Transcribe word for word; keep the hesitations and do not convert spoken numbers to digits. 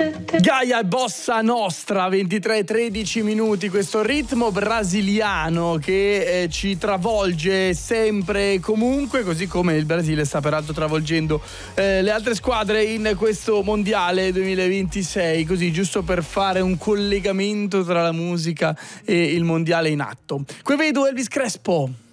Gaia e Bossa Nostra, ventitré e tredici minuti, questo ritmo brasiliano che eh, ci travolge sempre e comunque, così come il Brasile sta peraltro travolgendo eh, le altre squadre in questo mondiale duemilaventisei, così giusto per fare un collegamento tra la musica e il mondiale in atto. Qui vedo Elvis Crespo.